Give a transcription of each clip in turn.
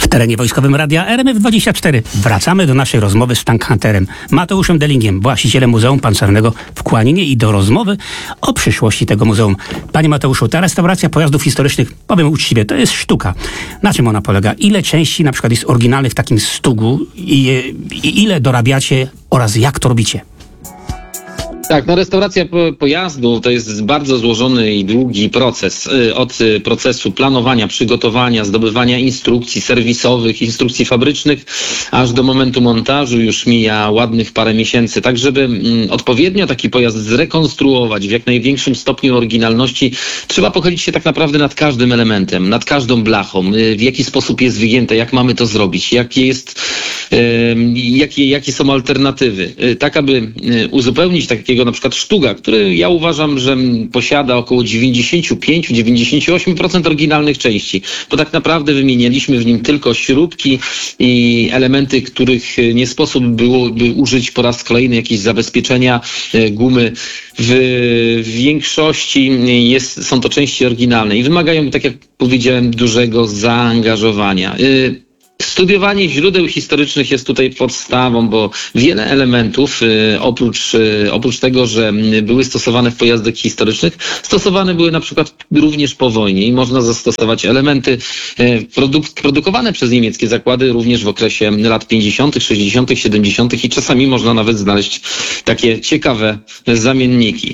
terenie wojskowym Radia RMF24 wracamy do naszej rozmowy z tankhunterem Mateuszem Dellingiem, właścicielem Muzeum Pancernego w Kłaninie i do rozmowy o przyszłości tego muzeum. Panie Mateuszu, ta restauracja pojazdów historycznych, powiem uczciwie, to jest sztuka. Na czym ona polega? Ile części na przykład jest oryginalnych w takim stugu i ile dorabiacie oraz jak to robicie? Tak, no restauracja pojazdu to jest bardzo złożony i długi proces. Od procesu planowania, przygotowania, zdobywania instrukcji serwisowych, instrukcji fabrycznych, aż do momentu montażu już mija ładnych parę miesięcy. Tak, żeby odpowiednio taki pojazd zrekonstruować w jak największym stopniu oryginalności, trzeba pochylić się tak naprawdę nad każdym elementem, nad każdą blachą, w jaki sposób jest wygięte, jak mamy to zrobić, jakie są alternatywy. Tak, aby uzupełnić takiego na przykład sztuga, który ja uważam, że posiada około 95-98% oryginalnych części, bo tak naprawdę wymienialiśmy w nim tylko śrubki i elementy, których nie sposób byłoby użyć po raz kolejny, jakieś zabezpieczenia, gumy. W większości są to części oryginalne i wymagają, tak jak powiedziałem, dużego zaangażowania. Studiowanie źródeł historycznych jest tutaj podstawą, bo wiele elementów, oprócz tego, że były stosowane w pojazdach historycznych, stosowane były na przykład również po wojnie i można zastosować elementy produkowane przez niemieckie zakłady również w okresie lat 50., 60., 70. i czasami można nawet znaleźć takie ciekawe zamienniki.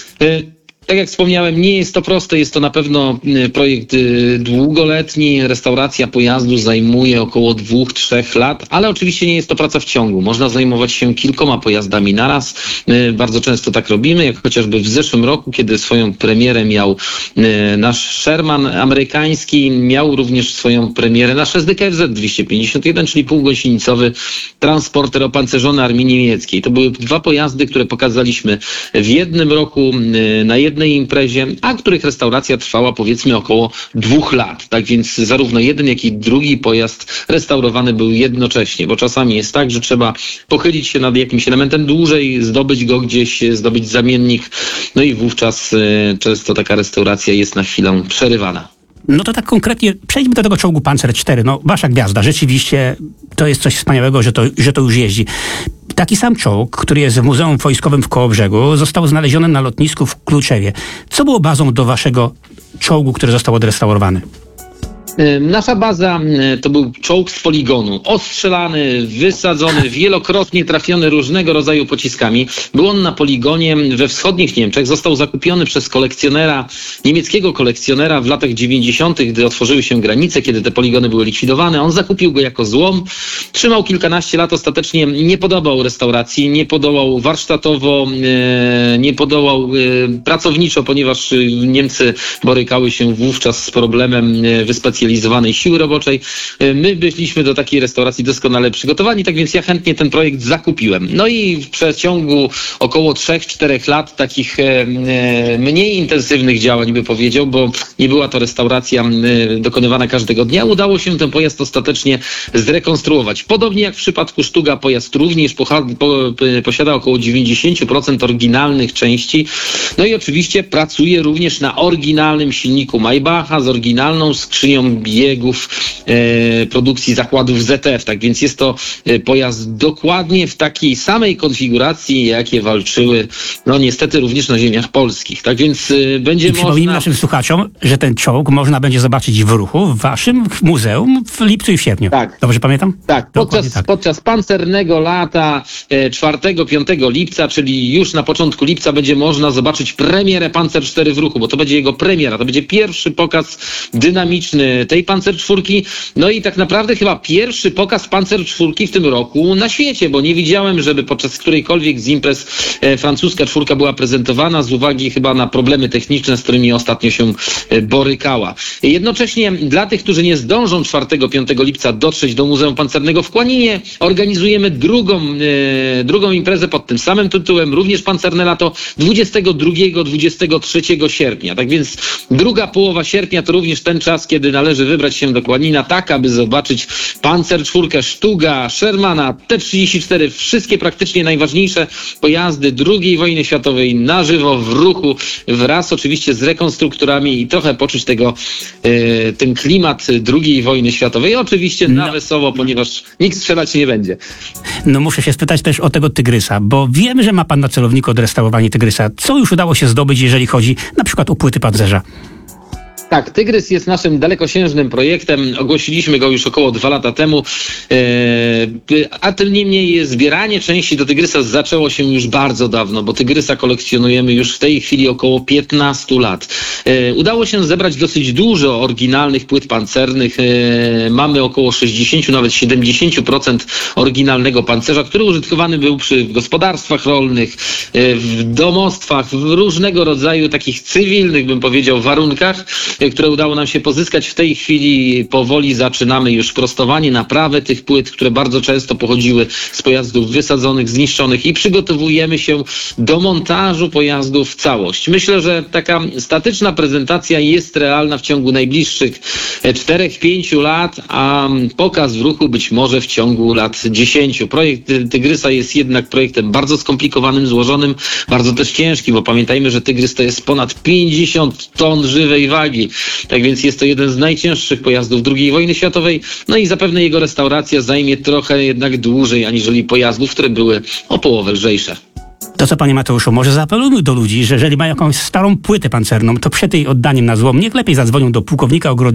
Tak jak wspomniałem, nie jest to proste, jest to na pewno projekt długoletni. Restauracja pojazdu zajmuje około 2-3 lat, ale oczywiście nie jest to praca w ciągu. Można zajmować się kilkoma pojazdami naraz. Bardzo często tak robimy, jak chociażby w zeszłym roku, kiedy swoją premierę miał nasz Sherman amerykański, miał również swoją premierę nasz SDKFZ 251, czyli półgąsienicowy transporter opancerzony armii niemieckiej. To były 2 pojazdy, które pokazaliśmy w jednym roku na jednej imprezie, a których restauracja trwała powiedzmy około 2 lat. Tak więc zarówno jeden, jak i drugi pojazd restaurowany był jednocześnie, bo czasami jest tak, że trzeba pochylić się nad jakimś elementem dłużej, zdobyć go gdzieś, zdobyć zamiennik, no i wówczas często taka restauracja jest na chwilę przerywana. No to tak konkretnie, przejdźmy do tego czołgu Panzer 4. No, wasza gwiazda, rzeczywiście to jest coś wspaniałego, że to już jeździ. Taki sam czołg, który jest w Muzeum Wojskowym w Kołobrzegu, został znaleziony na lotnisku w Kluczewie. Co było bazą do waszego czołgu, który został odrestaurowany? Nasza baza to był czołg z poligonu, ostrzelany, wysadzony, wielokrotnie trafiony różnego rodzaju pociskami. Był on na poligonie we wschodnich Niemczech, został zakupiony przez niemieckiego kolekcjonera w latach 90., gdy otworzyły się granice, kiedy te poligony były likwidowane. On zakupił go jako złom, trzymał kilkanaście lat, ostatecznie nie podołał restauracji, nie podołał warsztatowo, nie podołał pracowniczo, ponieważ Niemcy borykały się wówczas z problemem wyspecjalizowanej siły roboczej. My byliśmy do takiej restauracji doskonale przygotowani, tak więc ja chętnie ten projekt zakupiłem. No i w przeciągu około 3-4 lat takich mniej intensywnych działań, by powiedział, bo nie była to restauracja dokonywana każdego dnia, udało się ten pojazd ostatecznie zrekonstruować. Podobnie jak w przypadku Sztuga, pojazd również posiada około 90% oryginalnych części. No i oczywiście pracuje również na oryginalnym silniku Maybacha z oryginalną skrzynią biegów produkcji zakładów ZF. Tak więc jest to pojazd dokładnie w takiej samej konfiguracji, jakie walczyły, no niestety również na ziemiach polskich. Tak więc będzie można... Przypomnijmy naszym słuchaczom, że ten czołg można będzie zobaczyć w ruchu w waszym muzeum w lipcu i w sierpniu. Tak. Dobrze pamiętam? Tak. Podczas pancernego lata 4-5 lipca, czyli już na początku lipca będzie można zobaczyć premierę Panzer 4 w ruchu, bo to będzie jego premiera. To będzie pierwszy pokaz dynamiczny tej Panzer 4. No i tak naprawdę chyba pierwszy pokaz Panzer 4 w tym roku na świecie, bo nie widziałem, żeby podczas którejkolwiek z imprez francuska 4 była prezentowana z uwagi chyba na problemy techniczne, z którymi ostatnio się borykała. Jednocześnie dla tych, którzy nie zdążą 4-5 lipca dotrzeć do Muzeum Pancernego w Kłaninie, organizujemy drugą imprezę pod tym samym tytułem, również Pancerne Lato, 22-23 sierpnia. Tak więc druga połowa sierpnia to również ten czas, kiedy należy należy wybrać się do Kłanina tak, aby zobaczyć Panzer IV, Sztuga, Shermana, T-34, wszystkie praktycznie najważniejsze pojazdy II wojny światowej na żywo, w ruchu, wraz oczywiście z rekonstruktorami i trochę poczuć ten klimat II wojny światowej. Oczywiście na wesoło, ponieważ nikt strzelać nie będzie. No muszę się spytać też o tego Tygrysa, bo wiem, że ma pan na celowniku odrestaurowanie Tygrysa. Co już udało się zdobyć, jeżeli chodzi na przykład o płyty pancerza? Tak, Tygrys jest naszym dalekosiężnym projektem. Ogłosiliśmy go już około 2 lata temu. A tym niemniej zbieranie części do Tygrysa zaczęło się już bardzo dawno, bo Tygrysa kolekcjonujemy już w tej chwili około 15 lat. Udało się zebrać dosyć dużo oryginalnych płyt pancernych. Mamy około 60, nawet 70% oryginalnego pancerza, który użytkowany był przy gospodarstwach rolnych, w domostwach, w różnego rodzaju takich cywilnych, bym powiedział, warunkach, które udało nam się pozyskać. W tej chwili powoli zaczynamy już prostowanie, naprawę tych płyt, które bardzo często pochodziły z pojazdów wysadzonych, zniszczonych i przygotowujemy się do montażu pojazdów w całość. Myślę, że taka statyczna prezentacja jest realna w ciągu najbliższych 4-5 lat, a pokaz w ruchu być może w ciągu lat 10. Projekt Tygrysa jest jednak projektem bardzo skomplikowanym, złożonym, bardzo też ciężkim, bo pamiętajmy, że Tygrys to jest ponad 50 ton żywej wagi. Tak więc jest to jeden z najcięższych pojazdów II wojny światowej, no i zapewne jego restauracja zajmie trochę jednak dłużej aniżeli pojazdów, które były o połowę lżejsze. To co, panie Mateuszu, może zaapelujmy do ludzi, że jeżeli mają jakąś starą płytę pancerną, to przed jej oddaniem na złom niech lepiej zadzwonią do pułkownika